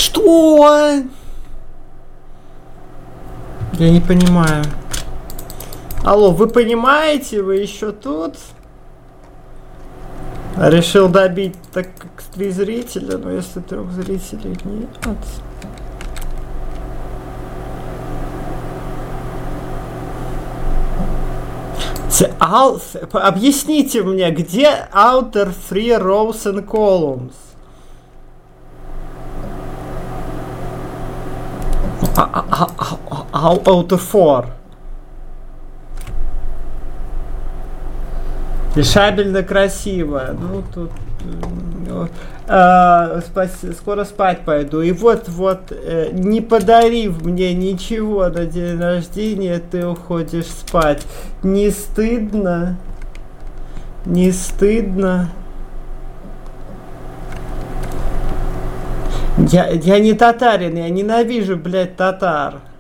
Что? Я не понимаю. Алло, вы понимаете? Вы еще тут? Решил добить так как 3 зрителя, но если 3 зрителей нет. Объясните мне, где outer 3 rows and columns? Outer 4. Решабельно красиво. Ну, тут... скоро спать пойду. И вот, не подарив мне ничего на день рождения, ты уходишь спать. Не стыдно? Не стыдно? Я не татарин, я ненавижу, блядь, татар.